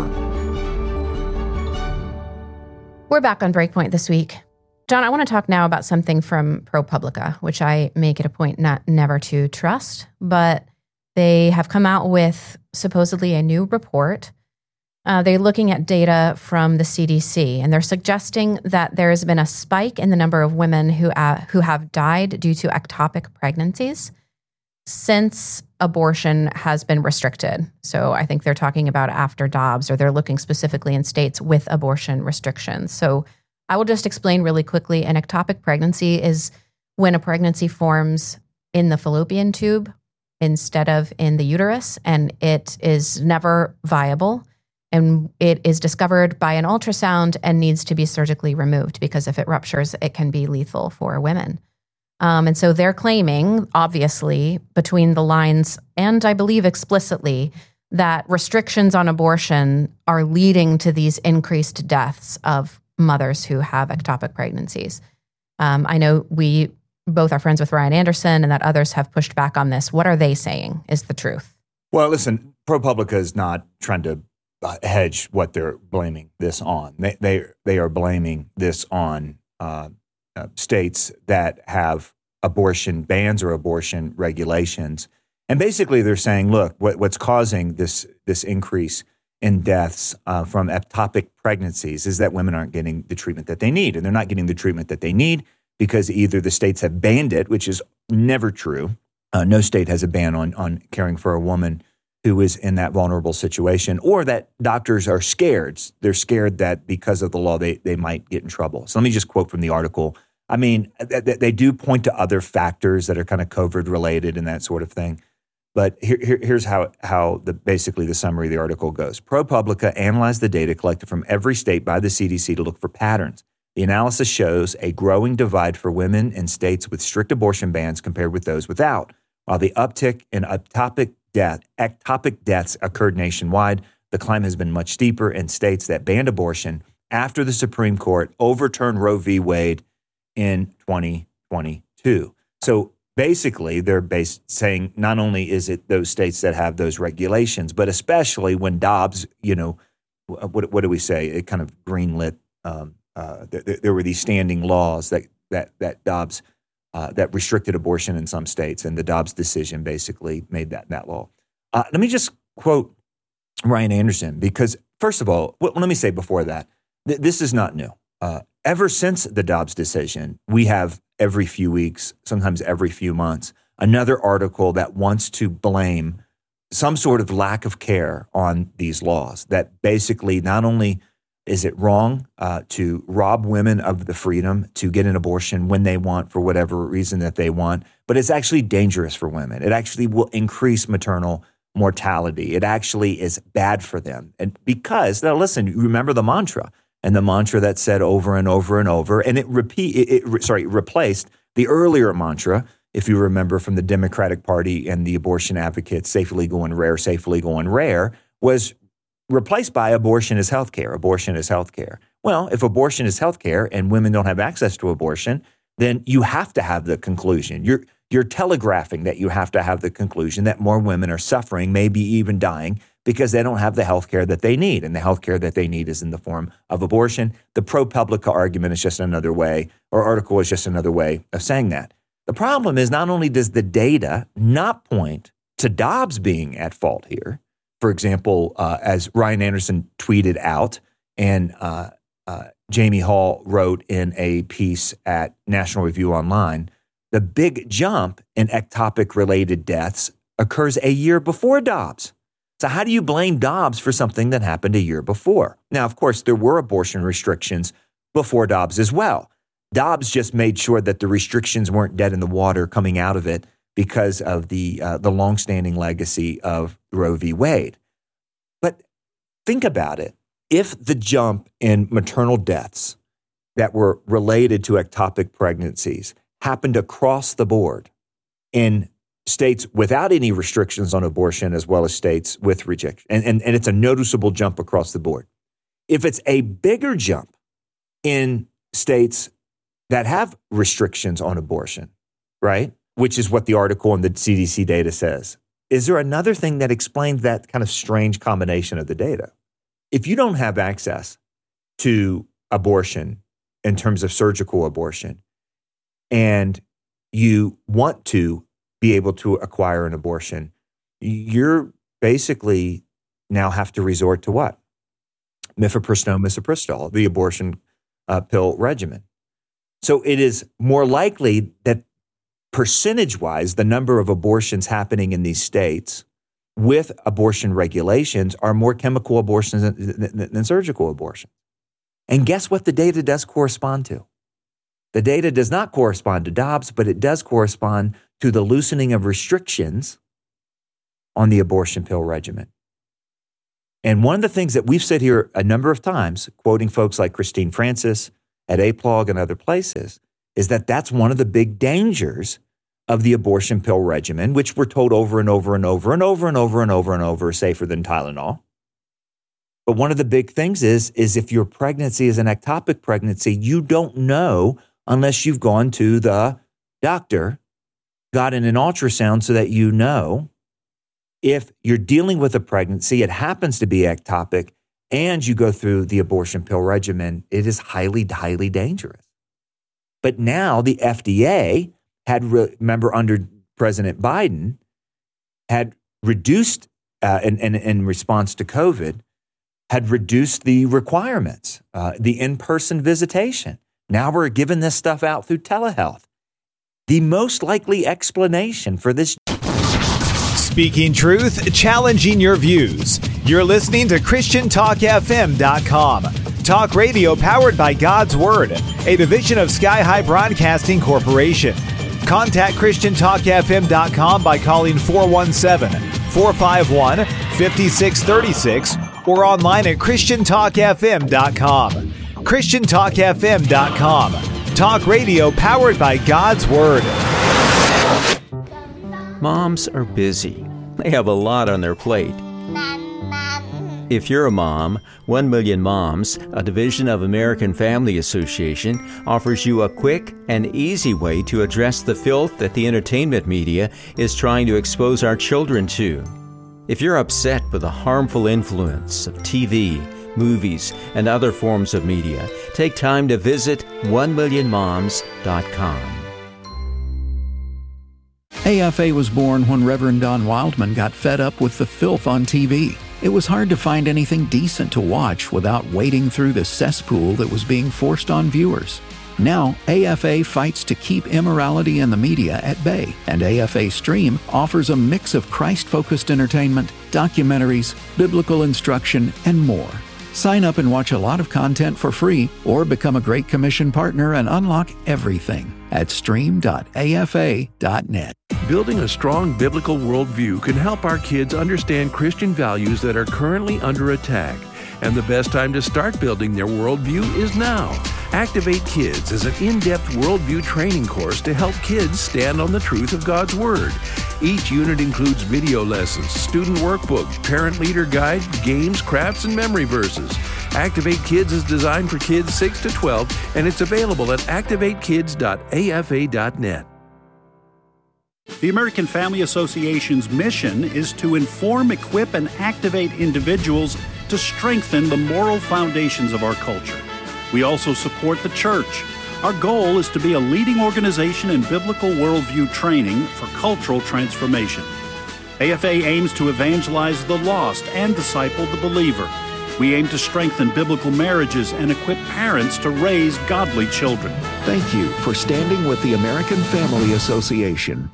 We're back on Breakpoint this week. John, I want to talk now about something from ProPublica, which I make it a point not never to trust, but they have come out with supposedly a new report Uh, they're looking at data from the C D C, and they're suggesting that there has been a spike in the number of women who uh, who have died due to ectopic pregnancies since abortion has been restricted. So I think they're talking about after Dobbs, or they're looking specifically in states with abortion restrictions. So I will just explain really quickly. An ectopic pregnancy is when a pregnancy forms in the fallopian tube instead of in the uterus, and it is never viable. And it is discovered by an ultrasound and needs to be surgically removed, because if it ruptures, it can be lethal for women. Um, and so they're claiming, obviously, between the lines, and I believe explicitly, that restrictions on abortion are leading to these increased deaths of mothers who have ectopic pregnancies. Um, I know we both are friends with Ryan Anderson, and that others have pushed back on this. What are they saying is the truth? Well, listen, ProPublica is not trying to uh, hedge what they're blaming this on. They they, they are blaming this on uh, uh, states that have abortion bans or abortion regulations. And basically they're saying, look, what, what's causing this this increase in deaths uh, from ectopic pregnancies is that women aren't getting the treatment that they need. And they're not getting the treatment that they need because either the states have banned it, which is never true. Uh, no state has a ban on, on caring for a woman who is in that vulnerable situation, or that doctors are scared. They're scared that because of the law, they, they might get in trouble. So let me just quote from the article. I mean, th- they do point to other factors that are kind of COVID related and that sort of thing. But here, here, here's how, how the basically the summary of the article goes. ProPublica analyzed the data collected from every state by the C D C to look for patterns. The analysis shows a growing divide for women in states with strict abortion bans compared with those without. While the uptick in ectopic death, ectopic deaths occurred nationwide, the climb has been much steeper in states that banned abortion after the Supreme Court overturned Roe v. Wade in twenty twenty-two. So basically, they're based saying not only is it those states that have those regulations, but especially when Dobbs, you know, what what do we say? It kind of greenlit. Um, uh, th- there were these standing laws that that that Dobbs uh, that restricted abortion in some states, and the Dobbs decision basically made that that law. Uh, let me just quote Ryan Anderson, because first of all, well, let me say before that, th- this is not new. Uh, ever since the Dobbs decision, we have every few weeks, sometimes every few months, another article that wants to blame some sort of lack of care on these laws, that basically not only is it wrong uh, to rob women of the freedom to get an abortion when they want for whatever reason that they want, but it's actually dangerous for women. It actually will increase maternal mortality. It actually is bad for them. And because, now listen, you remember the mantra, and the mantra that said over and over and over, and it repeat, it, it sorry, replaced the earlier mantra, if you remember, from the Democratic Party and the abortion advocates, safe, legal, and rare, safe, legal, and rare, was replaced by abortion is healthcare. Abortion is healthcare. Well, if abortion is healthcare and women don't have access to abortion, then you have to have the conclusion. You're you're telegraphing that you have to have the conclusion that more women are suffering, maybe even dying, because they don't have the health care that they need. And the health care that they need is in the form of abortion. The ProPublica argument is just another way, or article is just another way of saying that. The problem is not only does the data not point to Dobbs being at fault here. For example, uh, as Ryan Anderson tweeted out, and uh, uh, Jamie Hall wrote in a piece at National Review Online, the big jump in ectopic-related deaths occurs a year before Dobbs. So how do you blame Dobbs for something that happened a year before? Now, of course, there were abortion restrictions before Dobbs as well. Dobbs just made sure that the restrictions weren't dead in the water coming out of it because of the uh, the longstanding legacy of Roe v. Wade. But think about it. If the jump in maternal deaths that were related to ectopic pregnancies happened across the board in states without any restrictions on abortion as well as states with rejection, and, and, and it's a noticeable jump across the board. If it's a bigger jump in states that have restrictions on abortion, right, which is what the article in the C D C data says, is there another thing that explains that kind of strange combination of the data? If you don't have access to abortion in terms of surgical abortion, and you want to be able to acquire an abortion, you're basically now have to resort to what? mifepristone, misoprostol, the abortion uh, pill regimen. So it is more likely that percentage-wise, the number of abortions happening in these states with abortion regulations are more chemical abortions than, than, than surgical abortions. And guess what the data does correspond to? The data does not correspond to Dobbs, but it does correspond to the loosening of restrictions on the abortion pill regimen. And one of the things that we've said here a number of times, quoting folks like Christine Francis at A P L O G and other places, is that that's one of the big dangers of the abortion pill regimen, which we're told over and over and over and over and over and over and over is safer than Tylenol. But one of the big things is, is if your pregnancy is an ectopic pregnancy, you don't know unless you've gone to the doctor, gotten an ultrasound so that you know if you're dealing with a pregnancy, it happens to be ectopic, and you go through the abortion pill regimen, it is highly, highly dangerous. But now the F D A had, remember, under President Biden, had reduced, uh, in, in, in response to COVID, had reduced the requirements, uh, the in-person visitation. Now we're giving this stuff out through telehealth. The most likely explanation for this. Speaking truth, challenging your views. You're listening to Christian Talk F M dot com. Talk radio powered by God's Word, a division of Sky High Broadcasting Corporation. Contact Christian Talk F M dot com by calling four one seven, four five one, five six three six or online at Christian Talk F M dot com. Christian Talk F M dot com. Talk radio powered by God's Word. Moms are busy. They have a lot on their plate. If you're a mom, One Million Moms, a division of American Family Association, offers you a quick and easy way to address the filth that the entertainment media is trying to expose our children to. If you're upset with the harmful influence of T V, movies, and other forms of media, take time to visit one million moms dot com. A F A was born when Reverend Don Wildman got fed up with the filth on T V. It was hard to find anything decent to watch without wading through the cesspool that was being forced on viewers. Now, A F A fights to keep immorality in the media at bay, and A F A Stream offers a mix of Christ-focused entertainment, documentaries, biblical instruction, and more. Sign up and watch a lot of content for free, or become a Great Commission partner and unlock everything at stream dot A F A dot net. Building a strong biblical worldview can help our kids understand Christian values that are currently under attack. And the best time to start building their worldview is now. Activate Kids is an in-depth worldview training course to help kids stand on the truth of God's Word. Each unit includes video lessons, student workbook, parent leader guide, games, crafts, and memory verses. Activate Kids is designed for kids six to twelve, and it's available at activate kids dot A F A dot net. The American Family Association's mission is to inform, equip, and activate individuals to strengthen the moral foundations of our culture. We also support the church. Our goal is to be a leading organization in biblical worldview training for cultural transformation. A F A aims to evangelize the lost and disciple the believer. We aim to strengthen biblical marriages and equip parents to raise godly children. Thank you for standing with the American Family Association.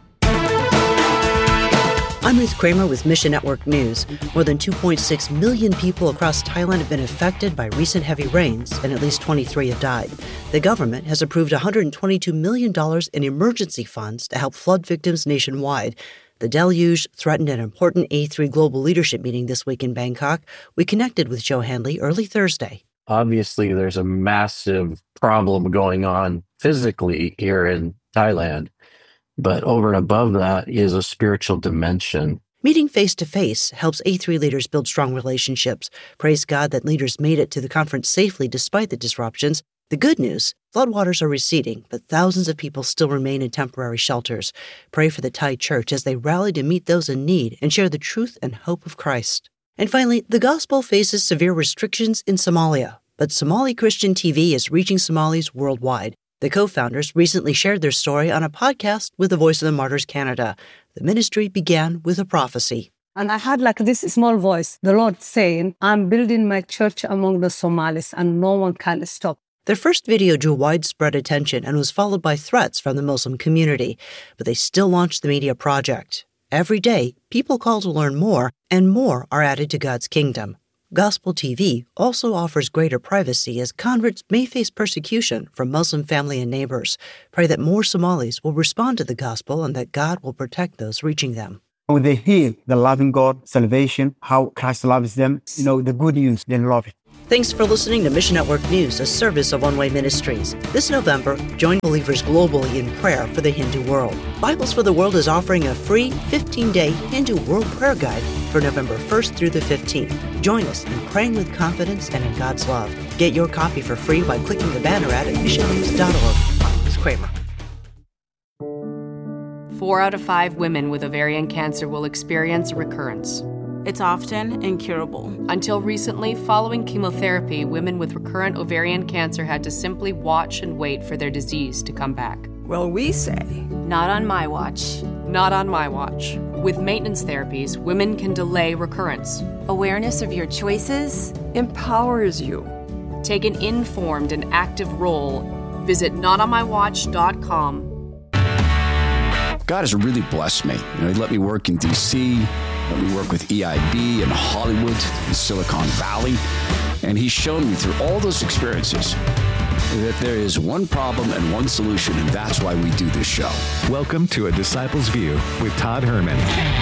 I'm Ruth Kramer with Mission Network News. More than two point six million people across Thailand have been affected by recent heavy rains, and at least twenty-three have died. The government has approved one hundred twenty-two million dollars in emergency funds to help flood victims nationwide. The deluge threatened an important A three global leadership meeting this week in Bangkok. We connected with Joe Handley early Thursday. Obviously, there's a massive problem going on physically here in Thailand. But over and above that is a spiritual dimension. Meeting face-to-face helps A three leaders build strong relationships. Praise God that leaders made it to the conference safely despite the disruptions. The good news, floodwaters are receding, but thousands of people still remain in temporary shelters. Pray for the Thai church as they rally to meet those in need and share the truth and hope of Christ. And finally, the gospel faces severe restrictions in Somalia, but Somali Christian T V is reaching Somalis worldwide. The co-founders recently shared their story on a podcast with the Voice of the Martyrs Canada. The ministry began with a prophecy. And I had like this small voice, the Lord saying, I'm building my church among the Somalis and no one can stop. Their first video drew widespread attention and was followed by threats from the Muslim community, but they still launched the media project. Every day, people call to learn more, and more are added to God's kingdom. Gospel T V also offers greater privacy as converts may face persecution from Muslim family and neighbors. Pray that more Somalis will respond to the gospel and that God will protect those reaching them. When they hear the loving God, salvation, how Christ loves them, you know, the good news, they love it. Thanks for listening to Mission Network News, a service of One Way Ministries. This November, join believers globally in prayer for the Hindu world. Bibles for the World is offering a free fifteen-day Hindu World Prayer Guide for November first through the fifteenth. Join us in praying with confidence and in God's love. Get your copy for free by clicking the banner ad at mission news dot org. I'm Liz Kramer. Four out of five women with ovarian cancer will experience a recurrence. It's often incurable. Until recently, following chemotherapy, women with recurrent ovarian cancer had to simply watch and wait for their disease to come back. Well, we say, not on my watch. Not on my watch. With maintenance therapies, women can delay recurrence. Awareness of your choices empowers you. Take an informed and active role. Visit not on my watch dot com. God has really blessed me. You know, he let me work in D C, let me work with E I B in Hollywood, in Silicon Valley, and he's shown me through all those experiences that there is one problem and one solution, and that's why we do this show. Welcome to A Disciple's View with Todd Herman.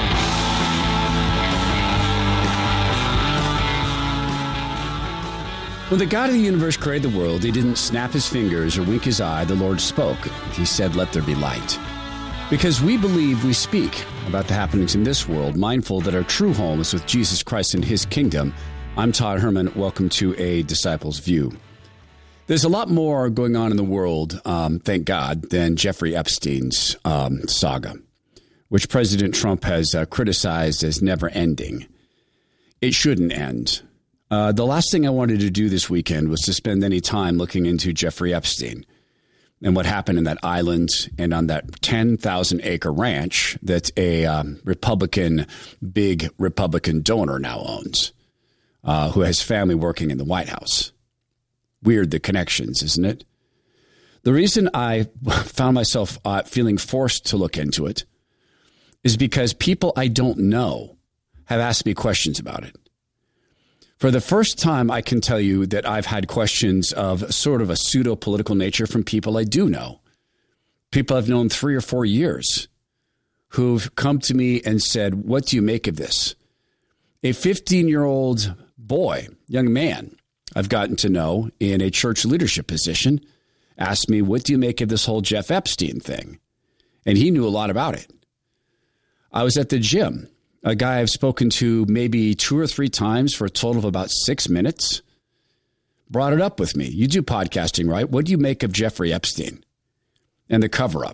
When the God of the universe created the world, he didn't snap his fingers or wink his eye. The Lord spoke. He said, let there be light. Because we believe we speak about the happenings in this world, mindful that our true home is with Jesus Christ and his kingdom. I'm Todd Herman. Welcome to A Disciple's View. There's a lot more going on in the world, um, thank God, than Jeffrey Epstein's um, saga, which President Trump has uh, criticized as never ending. It shouldn't end. Uh, the last thing I wanted to do this weekend was to spend any time looking into Jeffrey Epstein and what happened in that island and on that ten thousand acre ranch that a um, Republican, big Republican donor now owns, uh, who has family working in the White House. Weird, the connections, isn't it? The reason I found myself uh, feeling forced to look into it is because people I don't know have asked me questions about it. For the first time, I can tell you that I've had questions of sort of a pseudo-political nature from people I do know. People I've known three or four years who've come to me and said, what do you make of this? A fifteen-year-old boy, young man, I've gotten to know in a church leadership position, asked me, what do you make of this whole Jeff Epstein thing? And he knew a lot about it. I was at the gym. A guy I've spoken to maybe two or three times for a total of about six minutes, brought it up with me. You do podcasting, right? What do you make of Jeffrey Epstein and the cover-up?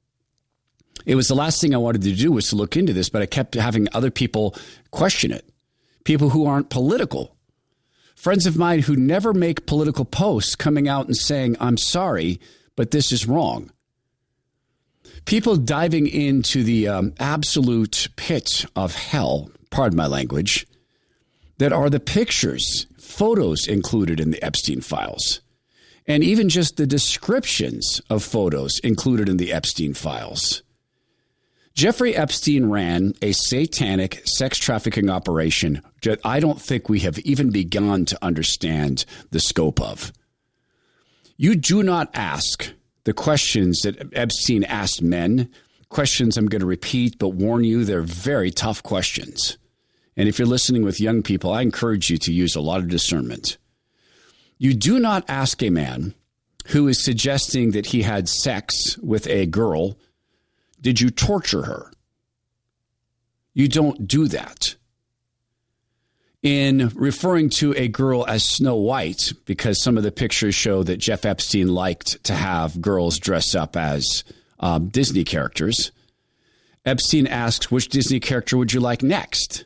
It was the last thing I wanted to do was to look into this, but I kept having other people question it. People who aren't political. Friends of mine who never make political posts coming out and saying, I'm sorry, but this is wrong. People diving into the um, absolute pit of hell, pardon my language, that are the pictures, photos included in the Epstein files, and even just the descriptions of photos included in the Epstein files. Jeffrey Epstein ran a satanic sex trafficking operation that I don't think we have even begun to understand the scope of. You do not ask the questions that Epstein asked men, questions I'm going to repeat, but warn you, they're very tough questions. And if you're listening with young people, I encourage you to use a lot of discernment. You do not ask a man who is suggesting that he had sex with a girl, did you torture her? You don't do that. In referring to a girl as Snow White, because some of the pictures show that Jeff Epstein liked to have girls dress up as um, Disney characters, Epstein asks, which Disney character would you like next?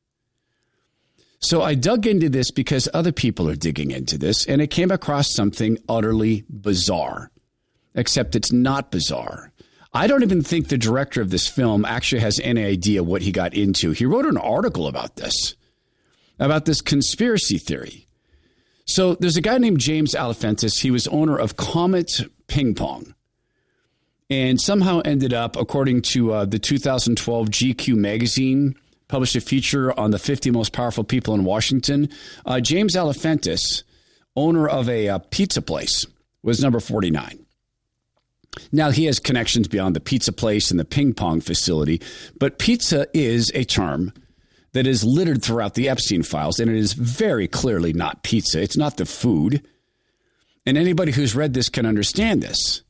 So I dug into this because other people are digging into this, and it came across something utterly bizarre, except it's not bizarre. I don't even think the director of this film actually has any idea what he got into. He wrote an article about this, about this conspiracy theory. So there's a guy named James Alefantis. He was owner of Comet Ping Pong, and somehow ended up, according to uh, the two thousand twelve G Q magazine, published a feature on the fifty most powerful people in Washington. Uh, James Alefantis, owner of a uh, pizza place, was number forty-nine. Now, he has connections beyond the pizza place and the ping pong facility, but pizza is a term that is littered throughout the Epstein files, and it is very clearly not pizza. It's not the food. And anybody who's read this can understand this.